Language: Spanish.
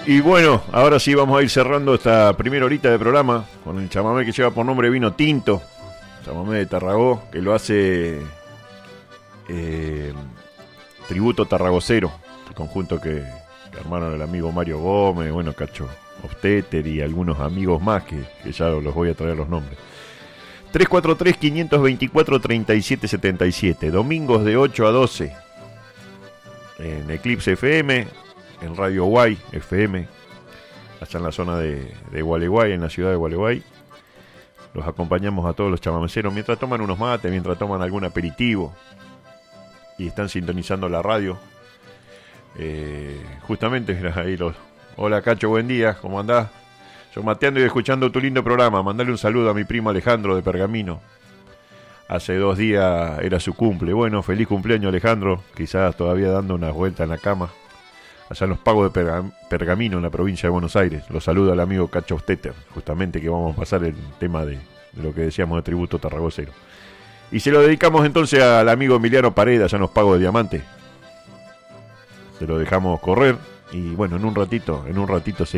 Y bueno, ahora sí vamos a ir cerrando esta primera horita de programa con el chamamé que lleva por nombre Vino Tinto, chamamé de Tarragó, que lo hace Tributo Tarragocero, el conjunto que armaron el amigo Mario Gómez, bueno, Cacho Hofstetter y algunos amigos más que ya los voy a traer los nombres. 343-524-3777, domingos de 8 a 12 en Eclipse FM, en Radio Guay FM, allá en la zona de Gualeguay, en la ciudad de Gualeguay. Los acompañamos a todos los chamameceros mientras toman unos mates, mientras toman algún aperitivo y están sintonizando la radio. Justamente ahí los... Hola Cacho, buen día, ¿cómo andás? Yo mateando y escuchando tu lindo programa. Mandale un saludo a mi primo Alejandro de Pergamino. Hace 2 días era su cumple. Bueno, feliz cumpleaños Alejandro. Quizás todavía dando una vuelta en la cama. Allá en los Pagos de Pergamino, en la provincia de Buenos Aires. Los saluda el amigo Cacho Hofstetter. Justamente que vamos a pasar el tema de lo que decíamos de Tributo Tarragocero. Y se lo dedicamos entonces al amigo Emiliano Pareda, allá en los Pagos de Diamante. Se lo dejamos correr. Y bueno, en un ratito seguimos.